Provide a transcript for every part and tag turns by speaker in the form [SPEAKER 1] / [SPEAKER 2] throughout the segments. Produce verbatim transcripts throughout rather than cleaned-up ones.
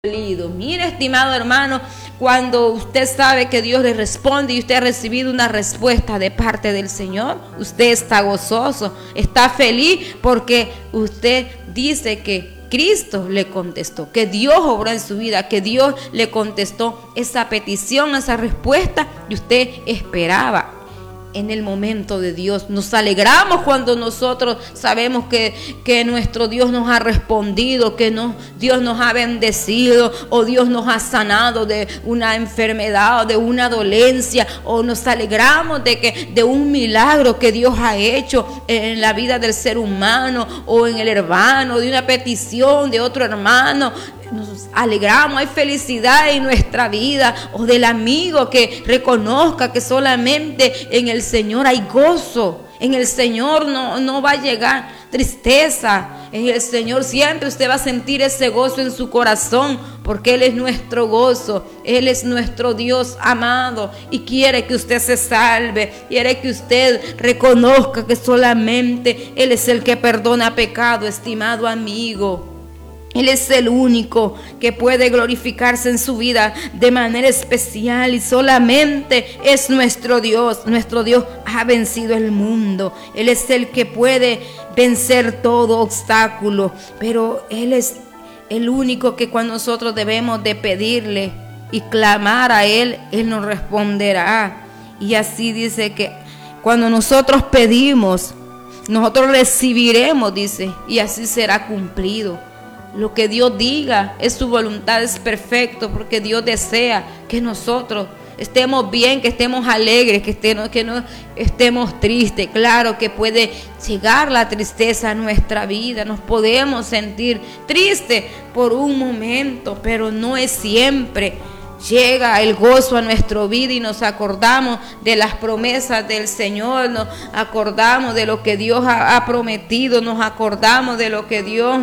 [SPEAKER 1] Mire, estimado hermano, cuando usted sabe que Dios le responde y usted ha recibido una respuesta de parte del Señor, usted está gozoso, está feliz porque usted dice que Cristo le contestó, que Dios obró en su vida, que Dios le contestó esa petición, esa respuesta que usted esperaba. En el momento de Dios nos alegramos cuando nosotros sabemos que, que nuestro Dios nos ha respondido, que no, Dios nos ha bendecido, o Dios nos ha sanado de una enfermedad o de una dolencia, o nos alegramos de que de un milagro que Dios ha hecho en la vida del ser humano o en el hermano, de una petición de otro hermano. Nos alegramos, hay felicidad en nuestra vida, o del amigo que reconozca que solamente en el Señor hay gozo. En el Señor no, no va a llegar tristeza. En el Señor siempre usted va a sentir ese gozo en su corazón, porque Él es nuestro gozo. Él es nuestro Dios amado y quiere que usted se salve. Quiere que usted reconozca que solamente Él es el que perdona pecado, estimado amigo. Él es el único que puede glorificarse en su vida de manera especial, y solamente es nuestro Dios. Nuestro Dios ha vencido el mundo. Él es el que puede vencer todo obstáculo, pero Él es el único que cuando nosotros debemos de pedirle y clamar a Él, Él nos responderá. Y así dice que cuando nosotros pedimos, nosotros recibiremos, dice, y así será cumplido. Lo que Dios diga es su voluntad, es perfecto, porque Dios desea que nosotros estemos bien, que estemos alegres, que, estemos, que no estemos tristes. Claro que puede llegar la tristeza a nuestra vida, nos podemos sentir tristes por un momento, pero no es siempre. Llega el gozo a nuestra vida y nos acordamos de las promesas del Señor, nos acordamos de lo que Dios ha, ha prometido, nos acordamos de lo que Dios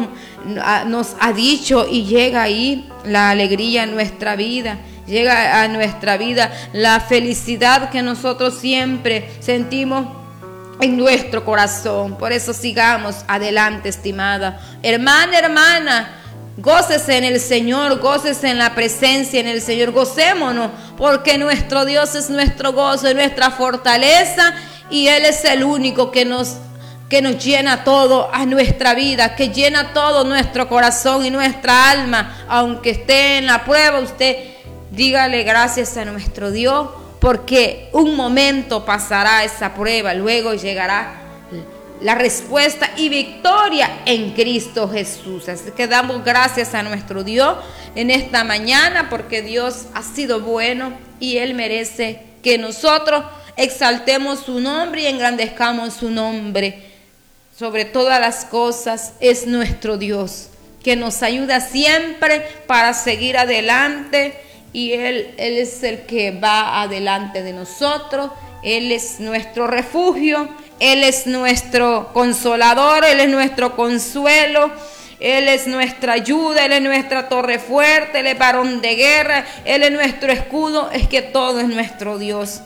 [SPEAKER 1] nos ha dicho, y llega ahí la alegría a nuestra vida, llega a nuestra vida la felicidad que nosotros siempre sentimos en nuestro corazón. Por eso sigamos adelante, estimada hermana, hermana. Gócese en el Señor, gócese en la presencia en el Señor, gocémonos, porque nuestro Dios es nuestro gozo, es nuestra fortaleza, y Él es el único que nos, que nos llena todo a nuestra vida, que llena todo nuestro corazón y nuestra alma. Aunque esté en la prueba, usted dígale gracias a nuestro Dios, porque un momento pasará esa prueba, luego llegará la respuesta y victoria en Cristo Jesús. Así que damos gracias a nuestro Dios en esta mañana, porque Dios ha sido bueno y Él merece que nosotros exaltemos su nombre y engrandezcamos su nombre. Sobre todas las cosas es nuestro Dios, que nos ayuda siempre para seguir adelante, y Él, Él es el que va adelante de nosotros. Él es nuestro refugio, Él es nuestro consolador, Él es nuestro consuelo, Él es nuestra ayuda, Él es nuestra torre fuerte, Él es varón de guerra, Él es nuestro escudo. Es que todo es nuestro Dios,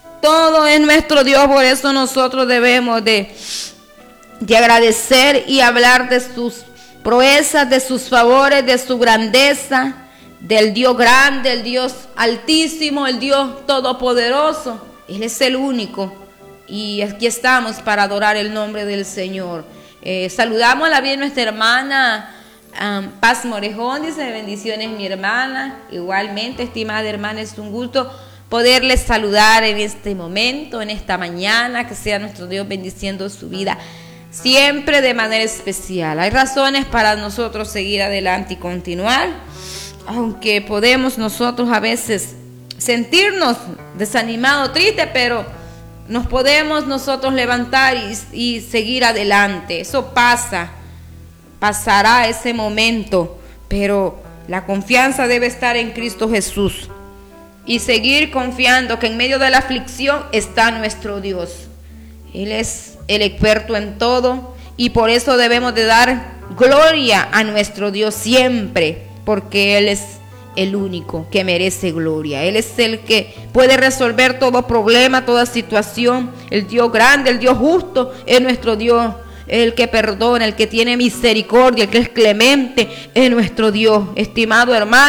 [SPEAKER 1] todo es nuestro Dios. Por eso nosotros debemos de, de agradecer y hablar de sus proezas, de sus favores, de su grandeza, del Dios grande, el Dios altísimo, el Dios todopoderoso. Él es el único, y aquí estamos para adorar el nombre del Señor. Eh, saludamos a la bien nuestra hermana um, Paz Morejón, dice: bendiciones mi hermana. Igualmente, estimada hermana, es un gusto poderles saludar en este momento, en esta mañana. Que sea nuestro Dios bendiciendo su vida siempre de manera especial. Hay razones para nosotros seguir adelante y continuar, aunque podemos nosotros a veces sentirnos desanimados, tristes, pero nos podemos nosotros levantar y, y seguir adelante. Eso pasa, pasará ese momento, pero la confianza debe estar en Cristo Jesús, y seguir confiando que en medio de la aflicción está nuestro Dios. Él es el experto en todo, y por eso debemos de dar gloria a nuestro Dios siempre, porque Él es el único que merece gloria. Él es el que puede resolver todo problema, toda situación. El Dios grande, el Dios justo, es nuestro Dios el que perdona, el que tiene misericordia, el que es clemente, es nuestro Dios. Estimado hermano,